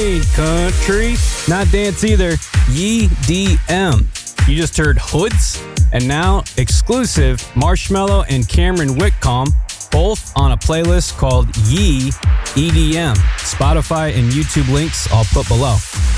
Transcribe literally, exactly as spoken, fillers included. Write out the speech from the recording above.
ain't country. Not dance either. Ye D M. You just heard Hoods, and now exclusive Marshmello and Cameron Whitcomb, both on a playlist called Ye E D M. Spotify and YouTube links I'll put below.